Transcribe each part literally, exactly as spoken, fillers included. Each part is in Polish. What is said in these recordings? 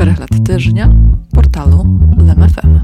Prehlad tyżnia portalu Lem F M.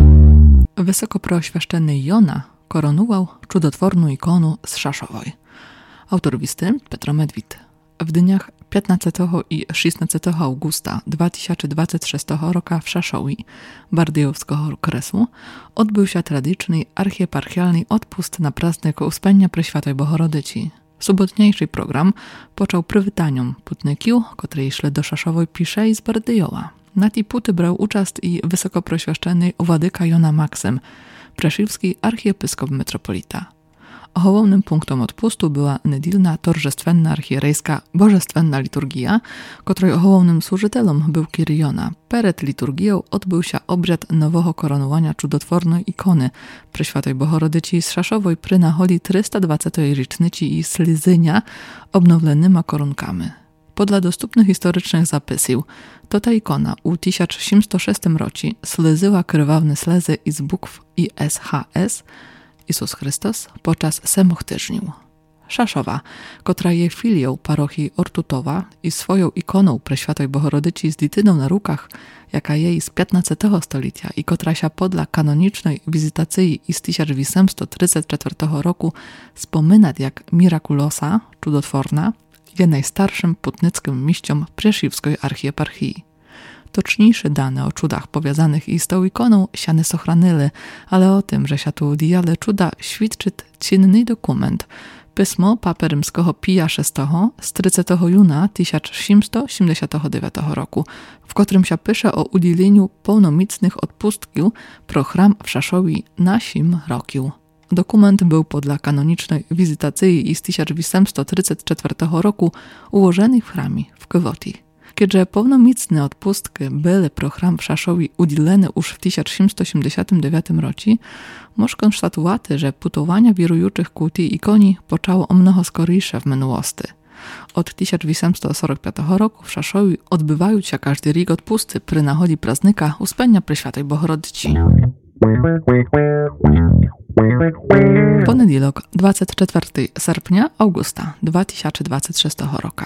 Wysokopreoświeszczenny Jona koronował czudotworną ikonu z Szaszowoj. Autor listy Petro Medwid. W dniach piętnastego i szesnastego augusta dwa tysiące dwudziestego szóstego roku w Szaszowi, Bardejowskiego okresu, odbył się tradycyjny archieparchialny odpust na praznik Uspenia Preświatej Bohorodyci. Sobotniejszy program począł prywitaniem putników, którzy szli do Szaszowej pisze i z Bardejowa. Na tej puty brał uczest i wysokopreoświeszczony władyka Jona Maksym, preszywski archiepiskop metropolita. Głównym punktem odpustu była nedilna torzestwenna archierejska bożestwenna liturgia, której głównym służytelem był kir Jona. Przed liturgią odbył się obrzad nowego koronowania czudotwornej ikony Preświatej Bohorodyci z Szaszowej przy naholi trzysta dwudziestej rocznicy i slizynia obnowlonymi korunkami. Podle dostępnych historycznych zapisów, to ta ikona u tysiąc siedemset szóstym roku slyzyła krwawne slezy z bukw I S H S Jezus Chrystus podczas semoch tyżniu. Szaszowa, która je filią parochii Ortutowa i swoją ikoną Preświatej Bohorodyci z dityną na rukach, jaka jej z piętnastego stulecia i która się podla kanonicznej wizytacji z tysiąc osiemset trzydziestego czwartego roku wspominać jak mirakulosa, czudotworna, je najstarszym putnickim miściom Preszywskiej archieparchii. Toczniejsze dane o cudach powiązanych i z tą ikoną się nie ochranyły, ale o tym, że się tu diale cuda, świadczy cenny dokument, pismo papy rzymskiego Pija szóstego z trzydziestego juna tysiąc siedemset siedemdziesiątego dziewiątego roku, w którym się pisze o udzieleniu pełnomocnych odpustków pro chram w Szaszowi na sim roku. Dokument był podla kanonicznej wizytacji z tysiąc osiemset trzydziestego czwartego roku ułożony w chramie w Kwoti. Kiedy pełnomocne odpustki były pro chram w Szaszowi udzielone już w tysiąc siedemset osiemdziesiątym dziewiątym roku, można konstatować, że putowania wirujących ku tej ikonie poczęło o mnoho skorysze w minułosti. Od tysiąc osiemset czterdziestego piątego roku w Szaszowi odbywają się każdy rok odpusty przy naholi praznika Uspenia Preświatej Bohorodyci. Poniedziałek dwudziestego czwartego sierpnia Augusta dwa tysiące dwudziestego szóstego roku.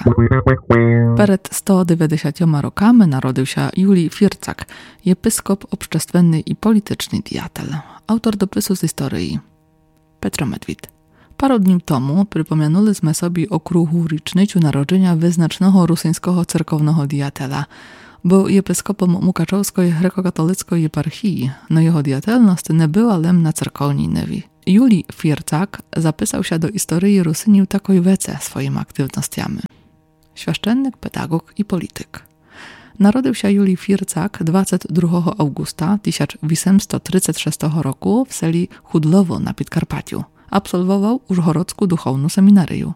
Przed sto dziewięćdziesięcioma rokami narodził się Julij Firczak, episkop obszczestwenny i polityczny diatel. Autor dopisu z historii Petro Medwid. Parę dni temu przypomnieliśmy sobie okrugu rocznicu narodzenia wyznacznego rusyńskiego cerkownego diatela. Był episkopom Mukaczowskiej grekokatolickiej eparchii, no jego diatelność nie była lem na cerkowni newi. Julij Firczak zapisał się do historii Rusyniu takiej wece swoimi aktywnościami. Świeszczennik, pedagog i polityk. Narodził się Julij Firczak dwudziestego drugiego augusta tysiąc osiemset trzydziestego szóstego roku w seli Chudlowo na Podkarpaciu. Absolwował Użhorodzką duchowną seminarię.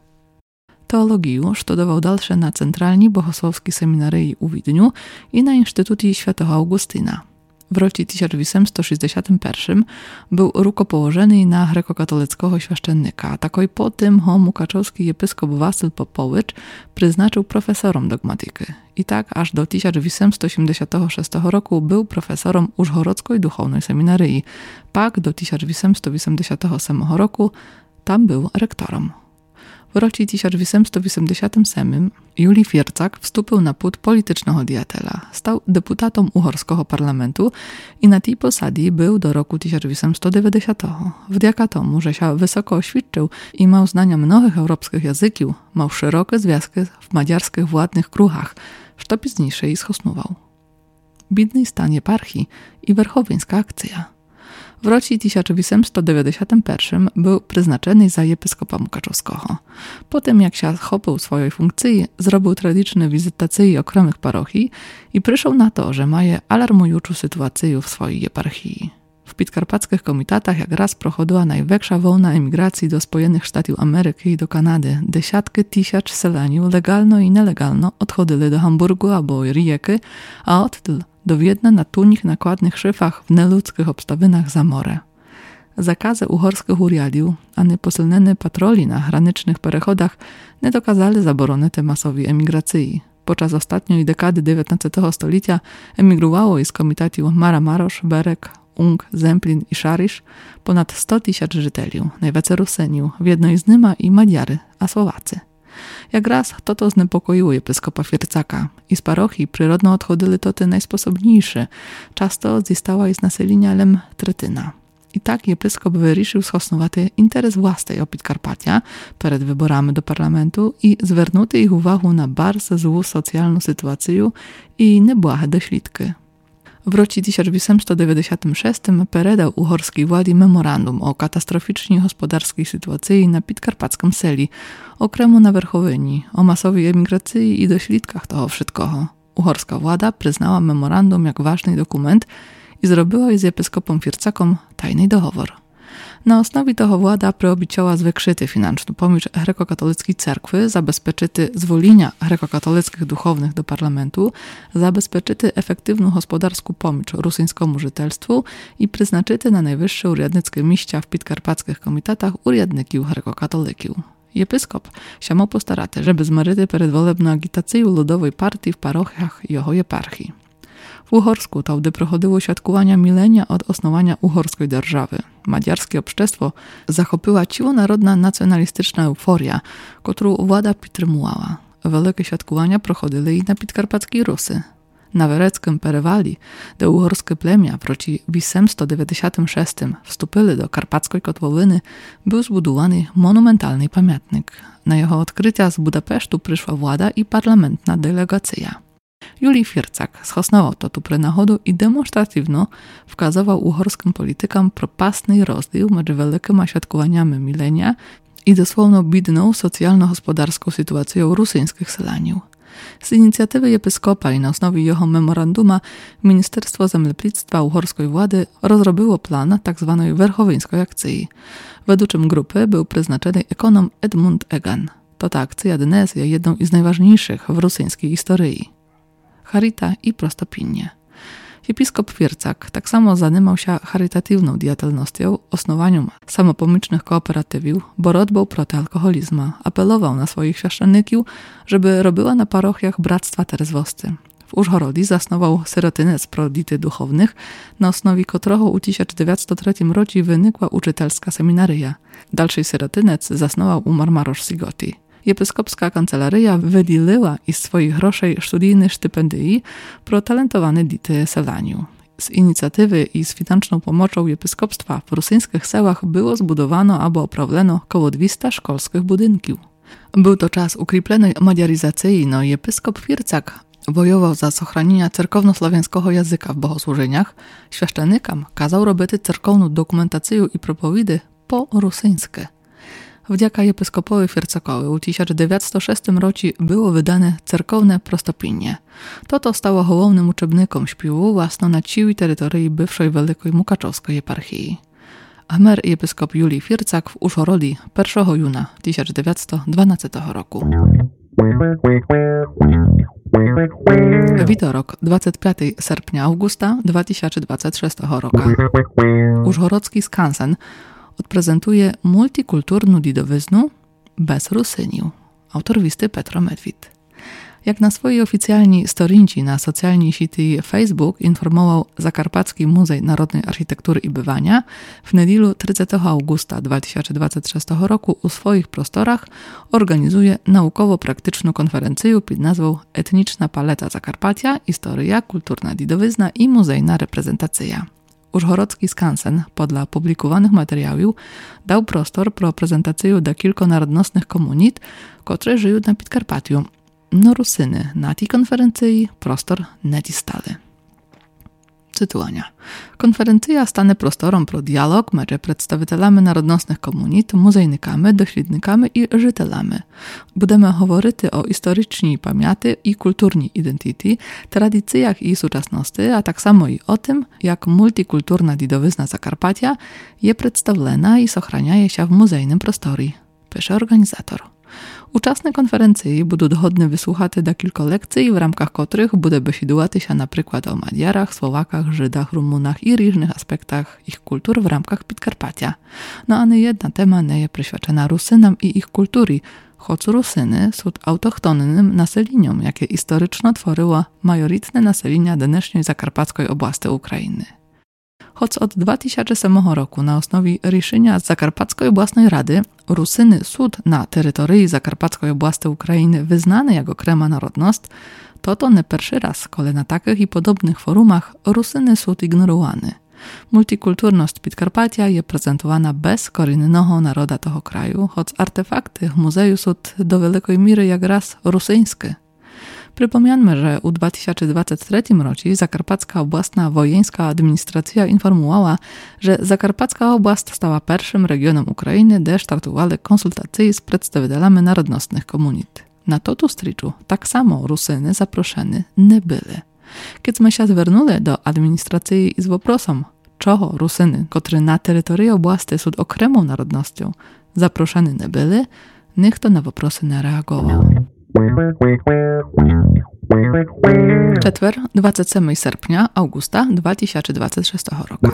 Teologię studował dalsze na Centralnej Bohosłowskiej Seminaryi u Widniu i na Instytucie Świętego Augustyna. W roku tysiąc osiemset sześćdziesiątym pierwszym był rukopołożony na grekokatolickiego świeszczennika, a takoj po tym ho mukaczowski episkop Wasyl Popowicz przyznaczył profesorom dogmatyki. I tak aż do tysiąc osiemset osiemdziesiątego szóstego roku był profesorem Użhorodzkiej Duchownej Seminaryi, pak do tysiąc osiemset osiemdziesiątego ósmego roku tam był rektorem. W roku tysiąc osiemset osiemdziesiątym ósmym Julij Firczak wstąpił na płód politycznego diatela. Stał deputatą uhorskiego parlamentu i na tej posadzie był do roku tysiąc osiemset dziewięćdziesiątego. Wdzięka tomu, że się wysoko oświadczył i miał znania mnogich europejskich języków, miał szerokie związki w madziarskich władnych kruchach, co późniejsze i schosnował. Bidny stan eparchii i werchowińska akcja. W roku tysiąc osiemset dziewięćdziesiątym pierwszym był przeznaczony za episkopa Mukaczowskiego. Potem jak się chopił swojej funkcji, zrobił tradycyjne wizytacje okromnych parochii i przyszedł na to, że ma alarmującą sytuację w swojej eparchii. W podkarpackich komitatach jak raz prochodziła największa wolna emigracji do Spojenych Stanów Ameryki i do Kanady. Dziesiątki tysięcy seleniów legalno i nielegalno odchodzili do Hamburgu albo Rijeki, a odtąd do Wiednia na tunich nakładnych szyfach w nieludzkich obstawinach za morze. Zakazy uhorskich uriadiów, a nieposilne patroli na granicznych perechodach nie dokazali zabrony tej masowej emigracji. Podczas ostatniej dekady dziewiętnastego stulecia emigrowało z komitatów Mara Marosz, Berek, Ung, Zemplin i Szarysz ponad sto tysięcy żyteliów, najwięcej Rusyniów, w jednej z nimi i Madziary, a Słowacy. Jak raz to to znepokoiło episkopa Fircaka i z parochii przyrodno odchodzili to te najsposobniejsze, często zistała z naselenia tretyna. I tak episkop wyruszył schosnowaty interes własnej o Podkarpacia przed wyborami do parlamentu i zwernuty ich uwagę na bardzo złą socjalną sytuację i niebłahe doślidki. W roku tysiąc osiemset dziewięćdziesiątym szóstym peredał uhorskiej władzy memorandum o katastroficznej gospodarskiej sytuacji na podkarpackim seli, okremu na Werchowyni, o masowej emigracji i doślidkach toho wszystkiego. Uhorska władza przyznała memorandum jak ważny dokument i zrobiła z episkopom Fircakom tajny doговор. Na osnowie toho władza preobiciała zwiększyty financzną pomoc grekokatolickiej cerkwy, zabezpieczyty zwolnienia grekokatolickich duchownych do parlamentu, zabezpieczyty efektywną gospodarską pomoc rusyńskiemu żytelstwu i przyznaczyty na najwyższe urzędnickie miejsca w podkarpackich komitetach urzędników grekokatolików. Episkop siamo postaraty, żeby zmaryty przedwolebną agitację ludowej partii w parochiach jego eparchii. W Uhorsku tałdy prochodziło świadkowania milenia od osnowania uhorskiej держawy. Madziarskie obszczestwo zachopyła ciłonarodna nacjonalistyczna euforia, którą władza підтримувала. Wielkie świadkowania prochodzili i na podkarpackiej Rusy. Na Wereckim Perewali, gdy uhorskie plemia w roku osiemset dziewięćdziesiątym szóstym wstąpili do karpackiej kotłowiny, był zbudowany monumentalny pamiętnik. Na jego odkrycia z Budapesztu przyszła władza i parlamentna delegacja. Julij Fircak schosnował to tu prenachodu i demonstratywno wskazywał uhorskim politykom propastny rozdział między wielkimi świadkowaniami milenia i dosłowną bidną socjalno-gospodarską sytuacją rusyńskich selaniów. Z inicjatywy episkopa i na osnowie jego memoranduma Ministerstwo Zemleplictwa uhorskiej władzy rozrobiło plan tzw. werchowyńskiej akcji. Według grupy był przeznaczony ekonom Edmund Egan. To ta akcja dnes jest jedną z najważniejszych w rosyjskiej historii. Charita i prostopinnie. Episkop Fircak tak samo zanimał się charytatywną diatelnostią, osnowaniem samopomycznych kooperatywów, borotbą proti alkoholizmu. Apelował na swoich świeszczenników, żeby robiła na parochiach bractwa Terezwosty. W Użhorodzie zasnował syrotynec prodity duchownych, na osnowie którego u tysiąc dziewięćset trzecim roku wynikła uczytelska seminaryja. Dalszy syrotynec zasnował u Marmarosz-Sigoti. Episkopska kancelaryja wydzieliła iz swoich groszej studijne stypendii pro talentowane dity selaniu. Z inicjatywy i z financzną pomocą episkopstwa w rosyjskich sełach było zbudowano albo oprawleno koło dwieście szkolskich budynków. Był to czas ukriplenej madziaryzacji, no i episkop Fircak wojował za zachranienia cerkowno-słowiańskiego języka w bogosłużeniach. Świeszczennikom kazał robić cerkowną dokumentację i propowidy po rosyjskie. Wdzięka episkopowi Fircakowi u tysiąc dziewięćset szóstym roku było wydane cerkowne prostopinnie. To to stało hołownym uczebnikom śpiewu własno na całej terytorii bywszej Wielkiej Mukaczowskiej eparchii. Amer episkop Julij Fircak w Użhorodzie pierwszego juna tysiąc dziewięćset dwunastego roku. Witorok, dwudziestego piątego sierpnia Augusta dwa tysiące dwudziestego szóstego roku. Użhorodzki skansen odprezentuje multikulturną didowyznu bez Rusyniu. Autor listy Petro Medwid. Jak na swojej oficjalnej storinci na socjalnej sieci Facebook informował Zakarpacki Muzej Narodnej Architektury i Bywania, w niedzielę trzydziestego augusta dwa tysiące dwudziestego szóstego roku u swoich prostorach organizuje naukowo-praktyczną konferencję pod nazwą Etniczna paleta Zakarpacia, historia, kulturna didowyzna i muzejna reprezentacja. Użhorodzki skansen, podle publikowanych materiałów, dał prostor pro prezentację do kilkonarodnostnych komunit, które żyją na Podkarpaciu. No Rusyny na tej konferencji prostor nie dostali. Cytuwania. Konferencja stanie prostorem pro dialog między przedstawicielami narodnostnych komunit, muzejnikami, doświadnikami i żytelami. Będziemy mówić o historycznej pamięci i kulturnej identyty, tradycjach i współczesności, a tak samo i o tym, jak multikulturna didowyzna Zakarpacia jest przedstawiona i ochrania się w muzejnym prostorze, pisze organizator. Uczestnicy konferencji będą dochodnie wysłuchać do kilku lekcji, w ramkach których będzie besidować się na przykład o Madziarach, Słowakach, Żydach, Rumunach i różnych aspektach ich kultur w ramkach Podkarpacia. No a nie jedna tema nie jest przyświadczona Rusynom i ich kultury, choć Rusyny są autochtonnym naseleniom, jakie historyczno tworzyło majoritne naselenia dnešnej zakarpackiej oblasti Ukrainy. Choć od dwa tysiące ósmego roku na osnowie решения Zakarpackiej Областnej Rady Rusyny Sud na terytorii Zakarpackiej Oblasti Ukrainy wyznany jako okrema narodność, to to nie pierwszy raz, kiedy na takich i podobnych forumach Rusyny Sud ignorowany. Multikulturność Podkarpatia jest prezentowana bez korzennego naroda tego kraju, choć artefakty w muzeju są do wielkiej miery jak raz rosyjskie. Przypomniano, że w dwa tysiące dwudziestym trzecim roku Zakarpacka Oblastna Wojeńska Administracja informowała, że Zakarpacka Oblast stała pierwszym regionem Ukrainy, gdzie startowały konsultacje z przedstawicielami narodnostnych komunit. Na to tu striczu tak samo Rusyny zaproszeni nie byli. Kiedy my się zwernuli do administracji z woprosem, czego Rusyny, którzy na terytorium oblasti są okremą narodnością, zaproszeni nie byli, nikt na woprosy nie reagował. Czetwer, dwudziestego siódmego sierpnia Augusta dwa tysiące dwudziestego szóstego roku.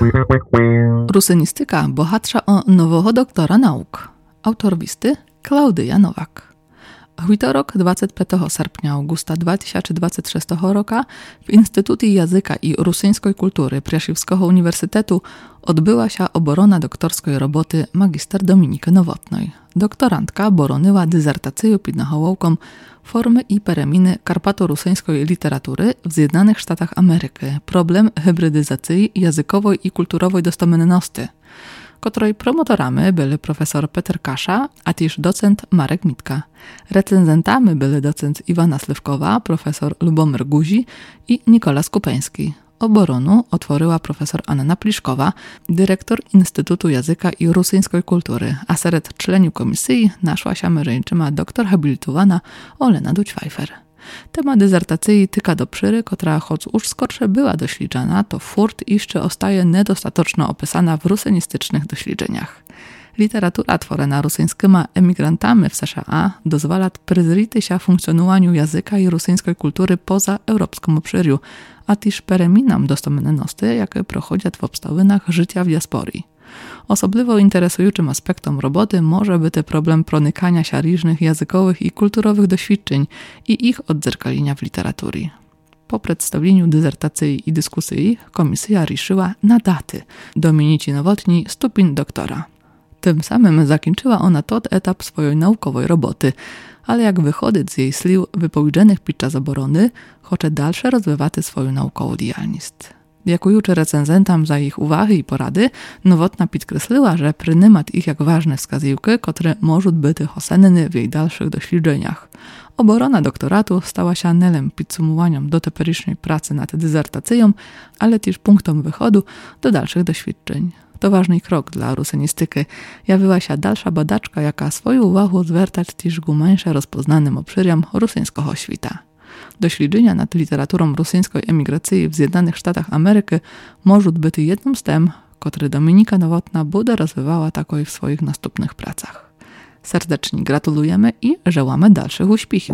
Rusynistyka bohatsza o nowego doktora nauk. Autor listy Klaudyja Nowak. W wtorek dwudziestego piątego sierpnia Augusta dwa tysiące dwudziestego szóstego roku w Instytucie Języka i Rusyńskiej Kultury Prześliwskiego Uniwersytetu odbyła się obrona doktorskiej roboty magister Dominiki Nowotnej. Doktorantka boroniła dysertację pod nachołowką Formy i pereminy karpato-rusyńskiej literatury w Zjednionych Stanach Ameryki. Problem hybrydyzacji językowej i kulturowej dostomenności, której promotorami byli profesor Peter Kasza, a też docent Marek Mitka. Recenzentami byli docent Iwana Slywkowa, profesor Lubomir Guzi i Nikola Skupeński. Oboronu otworzyła profesor Anna Pliszkowa, dyrektor Instytutu Języka i Rusyńskiej Kultury, a wśród członków komisji naszła się mężczyzna doktor habilitowana Olena Duć-Pfeiffer. Temat dysertacji tyka do przyry, która choć już skotrze była dośliczana, to furt jeszcze ostaje niedostatecznie opisana w rusynistycznych doświadczeniach. Literatura tworzona rusyńskimi emigrantami w S Z A dozwala przyzryty się funkcjonowaniu języka i rusyńskiej kultury poza europejskim obszarem, a też pereminam dostomenności, jakie prochodzą w obstawinach życia w diasporii. Osobliwo interesującym aspektem roboty może być problem pronikania się różnych językowych i kulturowych doświadczeń i ich odzerkalienia w literaturze. Po przedstawieniu dysertacji i dyskusji komisja riszyła na daty Dominici Nowotni stopień doktora. Tym samym zakończyła ona ten etap swojej naukowej roboty, ale jak wychodzi z jej sliw wypowiedzianych podczas obrony, chce dalsze rozwijać swoją naukową działalność. Dziękując recenzentom za ich uwagi i porady, Nowotna podkreśliła, że prynymat ich jak ważne wskazówki, które mogą być ocenione w jej dalszych doświadczeniach. Obrona doktoratu stała się nelem podsumowaniem dotychczasowej pracy nad dysertacją, ale też punktem wychodu do dalszych doświadczeń. To ważny krok dla rusynistyki. Jawiła się dalsza badaczka, jaka swoją uwagę zwracać też gumańsze rozpoznanym obszarem rusyńskiego świata. Doświadczenia nad literaturą rusyńskiej emigracji w Zjednionych Stanach Ameryki mogą być jednym z tem, który Dominika Nowotna będzie rozwijała takoy w swoich następnych pracach. Serdecznie gratulujemy i żełamy dalszych uśpichów.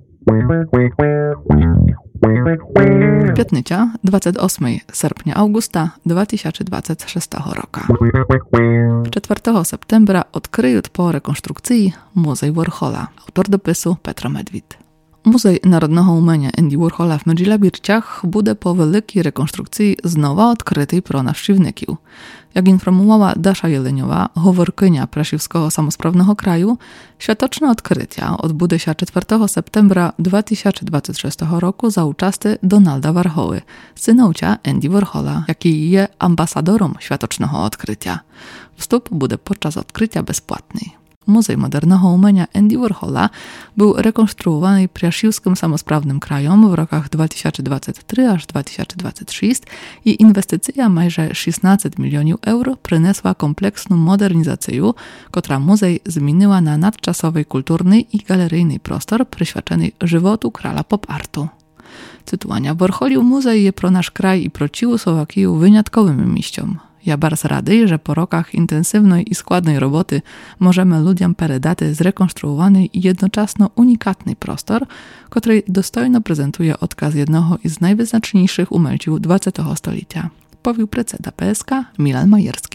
Piątnica, dwudziestego ósmego sierpnia Augusta dwa tysiące dwudziestego szóstego roku. czwartego septembra odkryją po rekonstrukcji Muzej Warhola. Autor dopisu Petro Medwid. Muzej Narodnego Umenia Andy Warhola w Medzilabirciach bude po wielkiej rekonstrukcji znowu odkrytej pro nawściwników. Jak informowała Dasza Jeleniowa, howorkynia Prasiewskiego Samosprawnego Kraju, światoczne odkrycia odbude się czwartego septembra dwa tysiące dwudziestego szóstego roku za uczasty Donalda Warhoły, synoucia Andy Warhola, jaki jest ambasadorem światocznego odkrycia. Wstup bude podczas odkrycia bezpłatny. Muzej Modernego Umenia Andy Warhola był rekonstruowany Prasiewskim Samosprawnym Krajom w rokach dwa tysiące dwudziesty trzeci aż dwa tysiące dwudziesty szósty i inwestycja majże szesnaście milionów euro przyniosła kompleksną modernizację, która muzej zmieniła na nadczasowy kulturny i galeryjny prostor przyświadczony żywotu krala pop-artu. Cytowania Warholi muzej jest pro nasz kraj i pro ciłu Słowakiju wyjątkowym miejscem. Ja bardzo rady, że po rokach intensywnej i składnej roboty możemy ludziom peredaty zrekonstruowany i jednocześnie unikatny prostor, który dostojno prezentuje odkaz jednego z najwyznaczniejszych umelciów dwudziestego stulecia. Powił predseda P S K Milan Majerski.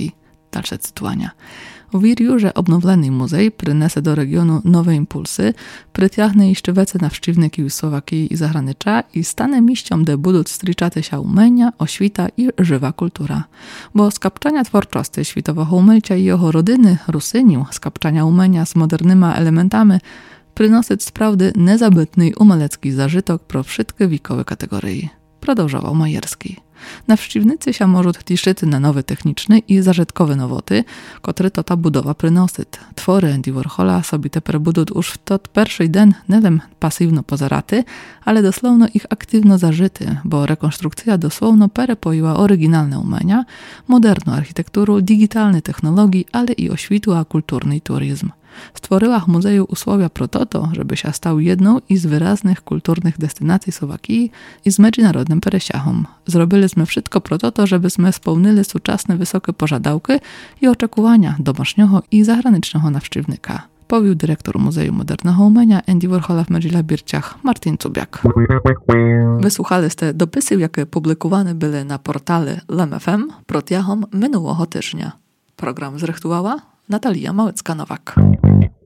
Dalsze cytowania. Wірю, że obnovлений музей принесе до регіону нові імпульси, притягне іще веце навшчівників із Словакії і загранича і стане місцем, де будуть зустрічатися умення, освіта і жива культура. Бо скапчання творчості світового умельця і його родини, русинів, скапчання умення з модерними елементами, приносить справді незабитний umalecki zażytok pro wszystkie wiekowe kategorie. Продовжував Маєрський. Навшчівниці ся можуть тішити на нові технічні і зажиткові новоти, котрі то та будова приносить. Твори Енді Ворхола собі тепер будуть уж в тот перший день не лем пасивно позирати, але дословно їх активно зажити, бо реконструкція дословно перепоїła oryginalne umenia, moderną architekturу, digitalne technologii, ale i oświtła kulturny turyzm. Stworzyła w muzeju usłowia pro to, żeby się stał jedną z wyraznych kulturnych destynacji Słowakii i z międzynarodnym peresiachom. Zrobiliśmy wszystko pro to, żebyśmy spełnili współczesne wysokie pożadałki i oczekiwania domaśnego i zagranicznego nawszczywnika. Powił dyrektor Muzeum Modernego Umenia Енді Ворхола w Medźla-Birciach Martin Cubiak. Wysłuchaliście dopisy, jakie publikowane były na portale L M F M протягом минулого тижня. Program zrechtowała Natalia Małecka-Nowak.